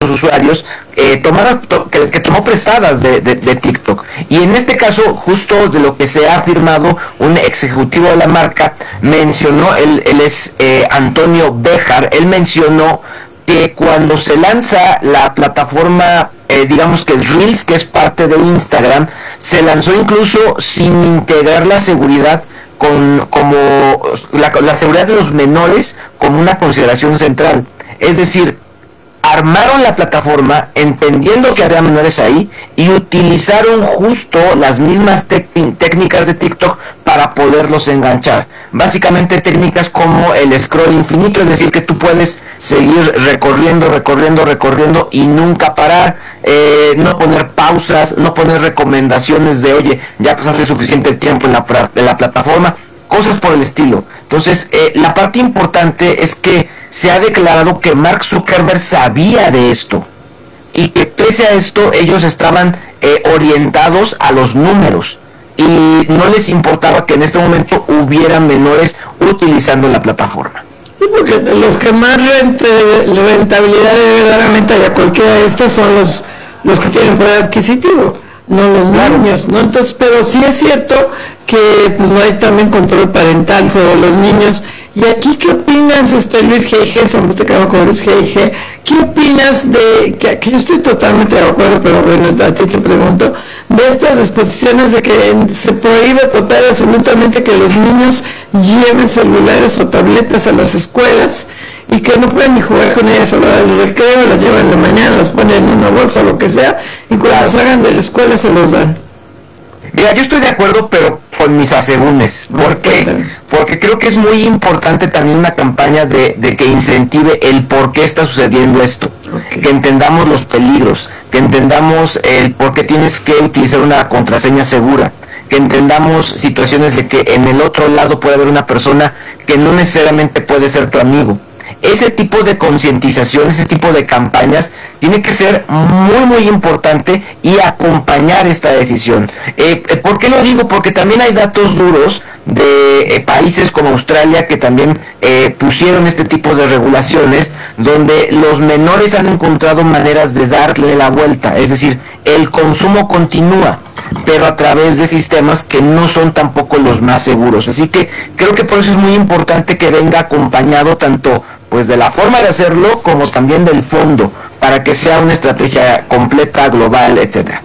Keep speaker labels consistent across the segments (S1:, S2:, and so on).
S1: usuarios que tomó prestadas de TikTok. Y en este caso, justo de lo que se ha afirmado, un ex ejecutivo de la marca mencionó, él es Antonio Béjar, él mencionó que cuando se lanza la plataforma, digamos que Reels, que es parte de Instagram, se lanzó incluso sin integrar la seguridad como la seguridad de los menores como una consideración central. Es decir, armaron la plataforma entendiendo que había menores ahí y utilizaron justo las mismas técnicas de TikTok para poderlos enganchar. Básicamente técnicas como el scroll infinito, es decir, que tú puedes seguir recorriendo y nunca parar, no poner pausas, no poner recomendaciones de, oye, ya pasaste suficiente tiempo en la plataforma, cosas por el estilo. Entonces, la parte importante es que se ha declarado que Mark Zuckerberg sabía de esto y que pese a esto ellos estaban orientados a los números y no les importaba que en este momento hubiera menores utilizando la plataforma.
S2: Sí, porque los que más rentabilidad debe dar a cualquiera de estas son los que tienen poder adquisitivo, no los niños, ¿no? Entonces, pero sí es cierto que pues no hay también control parental sobre los niños. Y aquí, ¿qué opinas, Luis G.I.G., siempre te quedo con Luis G.I.G., ¿qué opinas de, que yo estoy totalmente de acuerdo, pero bueno, a ti te pregunto, de estas disposiciones de que se prohíbe total y absolutamente que los niños lleven celulares o tabletas a las escuelas y que no pueden ni jugar con ellas a la hora del recreo, las llevan en la mañana, las ponen en una bolsa o lo que sea, y cuando salgan de la escuela se los dan?
S1: Mira, yo estoy de acuerdo, pero con mis asegúnes, porque creo que es muy importante también una campaña de que incentive el por qué está sucediendo esto, que entendamos los peligros, que entendamos el por qué tienes que utilizar una contraseña segura, que entendamos situaciones de que en el otro lado puede haber una persona que no necesariamente puede ser tu amigo. Ese tipo de concientización, ese tipo de campañas tiene que ser muy importante y acompañar esta decisión. ¿Por qué lo digo? Porque también hay datos duros de países como Australia que también pusieron este tipo de regulaciones donde los menores han encontrado maneras de darle la vuelta, es decir, el consumo continúa, pero a través de sistemas que no son tampoco los más seguros. Así que creo que por eso es muy importante que venga acompañado tanto pues de la forma de hacerlo como también del fondo, para que sea una estrategia completa, global, etcétera.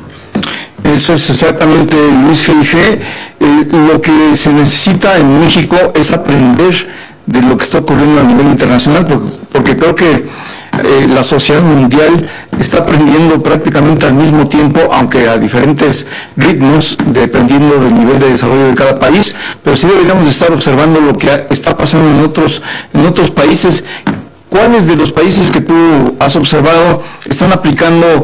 S3: Eso es exactamente, Luis G.I.G. Lo que se necesita en México es aprender de lo que está ocurriendo a nivel internacional, porque creo que la sociedad mundial está aprendiendo prácticamente al mismo tiempo, aunque a diferentes ritmos, dependiendo del nivel de desarrollo de cada país, pero sí deberíamos estar observando lo que está pasando en otros países. ¿Cuáles de los países que tú has observado están aplicando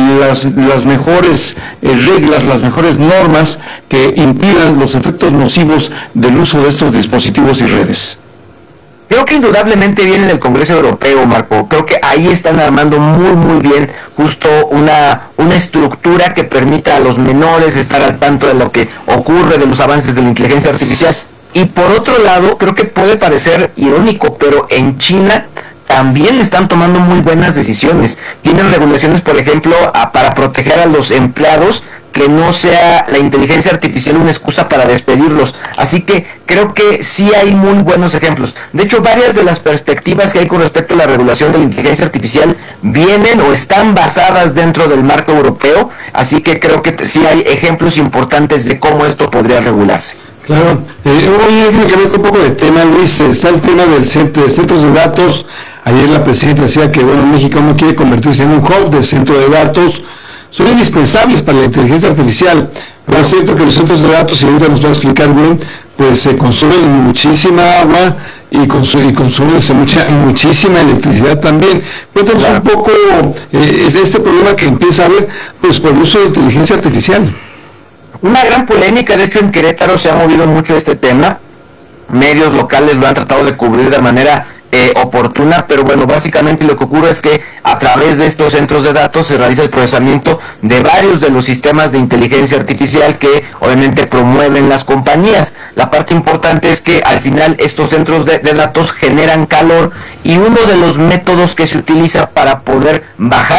S3: las mejores reglas, las mejores normas que impidan los efectos nocivos del uso de estos dispositivos y redes?
S1: Creo que indudablemente viene del Congreso Europeo, Marco. Creo que ahí están armando muy bien justo una estructura que permita a los menores estar al tanto de lo que ocurre, de los avances de la inteligencia artificial. Y por otro lado, creo que puede parecer irónico, pero en China también están tomando muy buenas decisiones. Tienen regulaciones, por ejemplo, para proteger a los empleados, que no sea la inteligencia artificial una excusa para despedirlos. Así que creo que sí hay muy buenos ejemplos. De hecho, varias de las perspectivas que hay con respecto a la regulación de la inteligencia artificial vienen o están basadas dentro del marco europeo. Así que creo que sí hay ejemplos importantes de cómo esto podría regularse.
S3: Claro. Oye, déjame cambiar un poco de tema, Luis. Está el tema de centros de datos. Ayer la presidenta decía que México no quiere convertirse en un hub de centro de datos. Son indispensables para la inteligencia artificial, pero es cierto que los centros de datos, y ahorita nos va a explicar bien, pues se consumen muchísima agua y consumen muchísima electricidad también. Cuéntanos un poco este problema que empieza a haber pues por el uso de inteligencia artificial.
S1: Una gran polémica, de hecho en Querétaro se ha movido mucho este tema, medios locales lo han tratado de cubrir de manera oportuna, pero bueno, básicamente lo que ocurre es que a través de estos centros de datos se realiza el procesamiento de varios de los sistemas de inteligencia artificial que obviamente promueven las compañías. La parte importante es que al final estos centros de datos generan calor y uno de los métodos que se utiliza para poder bajar